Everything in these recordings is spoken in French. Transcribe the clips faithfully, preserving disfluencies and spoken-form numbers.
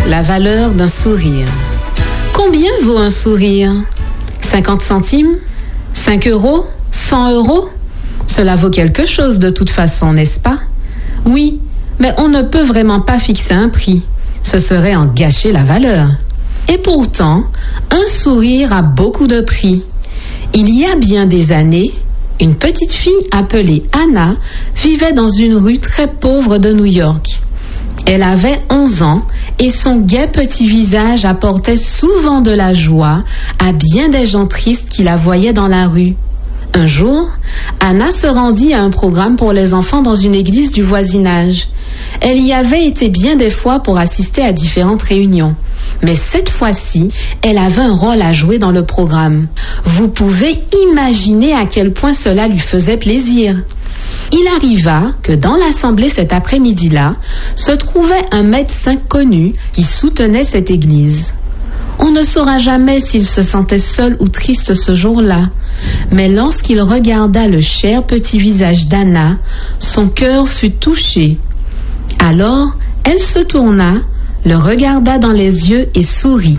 la valeur d'un sourire. Combien vaut un sourire? cinquante centimes? cinq euros? cent euros? Cela vaut quelque chose de toute façon, n'est-ce pas? Oui, mais on ne peut vraiment pas fixer un prix. Ce serait en gâcher la valeur. Et pourtant, un sourire a beaucoup de prix. Il y a bien des années, une petite fille appelée Anna vivait dans une rue très pauvre de New York. Elle avait onze ans et son gai petit visage apportait souvent de la joie à bien des gens tristes qui la voyaient dans la rue. Un jour, Anna se rendit à un programme pour les enfants dans une église du voisinage. Elle y avait été bien des fois pour assister à différentes réunions. Mais cette fois-ci, elle avait un rôle à jouer dans le programme. Vous pouvez imaginer à quel point cela lui faisait plaisir. Il arriva que dans l'assemblée cet après-midi-là, se trouvait un médecin connu qui soutenait cette église. On ne saura jamais s'il se sentait seul ou triste ce jour-là, mais lorsqu'il regarda le cher petit visage d'Anna, son cœur fut touché. Alors, elle se tourna, le regarda dans les yeux et sourit.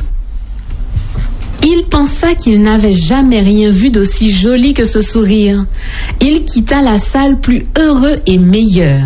Il pensa qu'il n'avait jamais rien vu d'aussi joli que ce sourire. Il quitta la salle plus heureux et meilleur.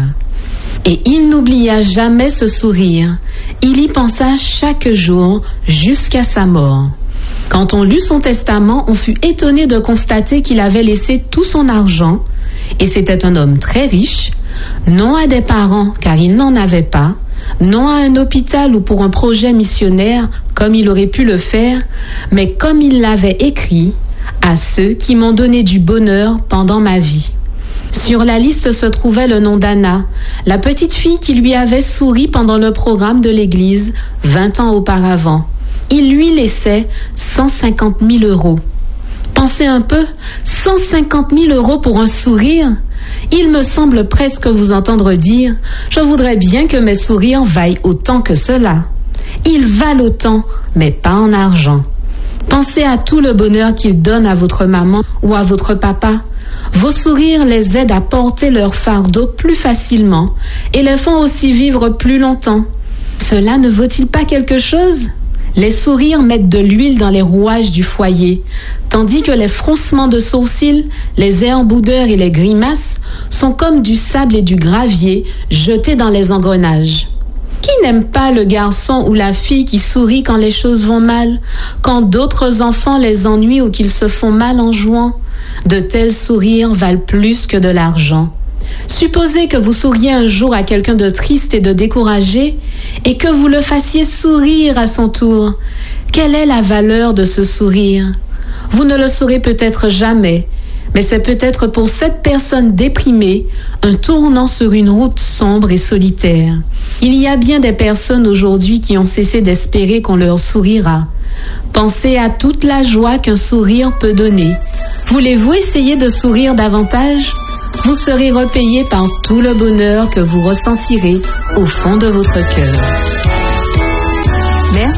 Et il n'oublia jamais ce sourire. Il y pensa chaque jour jusqu'à sa mort. Quand on lut son testament, on fut étonné de constater qu'il avait laissé tout son argent, et c'était un homme très riche, non à des parents car il n'en avait pas, non à un hôpital ou pour un projet missionnaire comme il aurait pu le faire, mais comme il l'avait écrit, à ceux qui m'ont donné du bonheur pendant ma vie. Sur la liste se trouvait le nom d'Anna, la petite fille qui lui avait souri pendant le programme de l'église vingt ans auparavant. Il lui laissait cent cinquante mille euros. Pensez un peu, cent cinquante mille euros pour un sourire? Il me semble presque vous entendre dire « Je voudrais bien que mes sourires vaillent autant que cela ». Ils valent autant, mais pas en argent. Pensez à tout le bonheur qu'ils donnent à votre maman ou à votre papa. Vos sourires les aident à porter leur fardeau plus facilement et les font aussi vivre plus longtemps. Cela ne vaut-il pas quelque chose? Les sourires mettent de l'huile dans les rouages du foyer, tandis que les froncements de sourcils, les airs boudeurs et les grimaces sont comme du sable et du gravier jetés dans les engrenages. Qui n'aime pas le garçon ou la fille qui sourit quand les choses vont mal, quand d'autres enfants les ennuient ou qu'ils se font mal en jouant? De tels sourires valent plus que de l'argent. Supposez que vous souriez un jour à quelqu'un de triste et de découragé et que vous le fassiez sourire à son tour. Quelle est la valeur de ce sourire? Vous ne le saurez peut-être jamais, mais c'est peut-être pour cette personne déprimée un tournant sur une route sombre et solitaire. Il y a bien des personnes aujourd'hui qui ont cessé d'espérer qu'on leur sourira. Pensez à toute la joie qu'un sourire peut donner. Voulez-vous essayer de sourire davantage? Vous serez repayé par tout le bonheur que vous ressentirez au fond de votre cœur.